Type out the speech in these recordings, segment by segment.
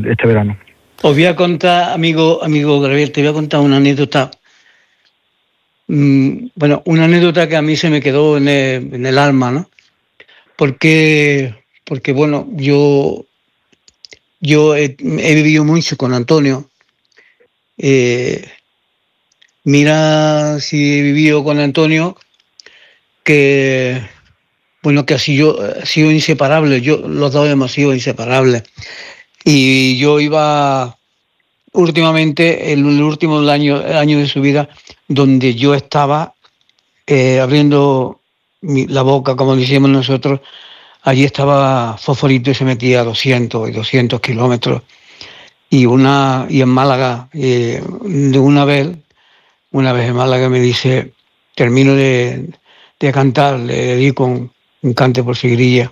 este verano. Os voy a contar, amigo Gabriel, te voy a contar una anécdota. Bueno, una anécdota que a mí se me quedó en el alma, ¿no? Porque bueno, yo he vivido mucho con Antonio. Mira si he vivido con Antonio, que bueno, que ha sido inseparable. Los dos hemos sido inseparables. Y yo iba últimamente, el último año de su vida, donde yo estaba abriendo la boca, como decíamos nosotros. Allí estaba Fosforito y se metía a 200 kilómetros. Y en Málaga, de una vez en Málaga me dice, termino de cantar, le dedico un cante por Sigrilla.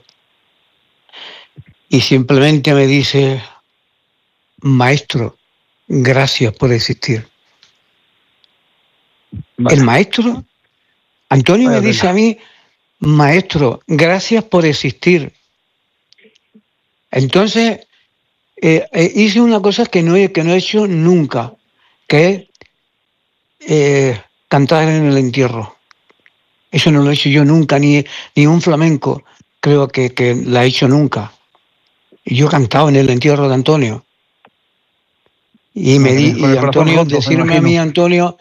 Y simplemente me dice, maestro, gracias por existir. Vale. El maestro, Antonio me dice a mí, maestro, gracias por existir. Entonces, hice una cosa que no he hecho nunca, que es cantar en el entierro. Eso no lo he hecho yo nunca, ni un flamenco creo que la he hecho nunca. Yo he cantado en el entierro de Antonio. Y Antonio, decirme a mí, Antonio,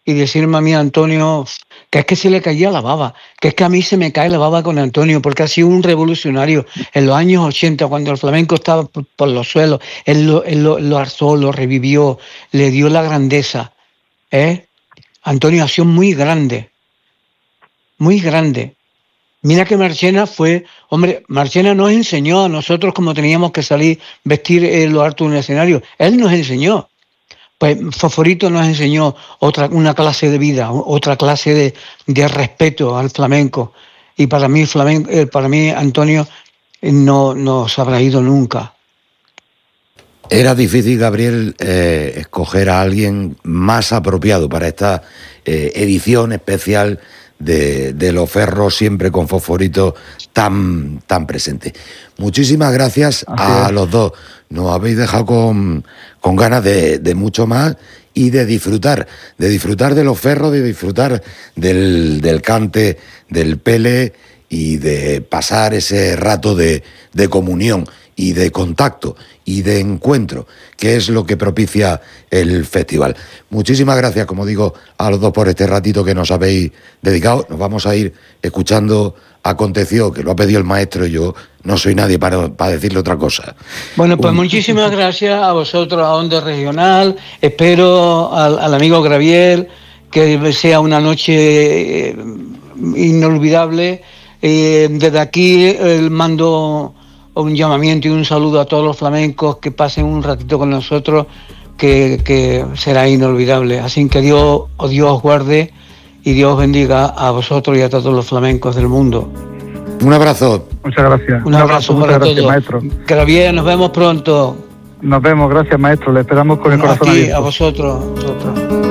que es que se le caía la baba, que es que a mí se me cae la baba con Antonio, porque ha sido un revolucionario. En los años 80, cuando el flamenco estaba por los suelos, él lo alzó, lo revivió, le dio la grandeza. Antonio ha sido muy grande, muy grande. Mira que Marchena nos enseñó a nosotros cómo teníamos que salir, vestir en lo alto de un escenario. Él nos enseñó. Pues Fosforito nos enseñó una clase de vida, otra clase de respeto al flamenco. Y para mí Antonio no se habrá ido nunca. Era difícil, Gabriel, escoger a alguien más apropiado para esta edición especial de Los Ferros, siempre con Fosforito tan presente. Muchísimas gracias a los dos. Nos habéis dejado con ganas de mucho más y de disfrutar de Los Ferros, de disfrutar del cante, del pele y de pasar ese rato de comunión y de contacto y de encuentro, que es lo que propicia el festival. Muchísimas gracias, como digo, a los dos por este ratito que nos habéis dedicado. Nos vamos a ir escuchando Aconteció, que lo ha pedido el maestro, y yo no soy nadie para decirle otra cosa. Bueno, pues muchísimas gracias a vosotros, a Onda Regional. Espero al amigo Gabriel que sea una noche inolvidable. Desde aquí mando un llamamiento y un saludo a todos los flamencos que pasen un ratito con nosotros, que será inolvidable. Así que Dios os guarde y Dios bendiga a vosotros y a todos los flamencos del mundo. Un abrazo. Muchas gracias. Un abrazo para todos. Maestro. Que bien, nos vemos pronto. Nos vemos, gracias, maestro. Le esperamos con el corazón abierto. A vosotros.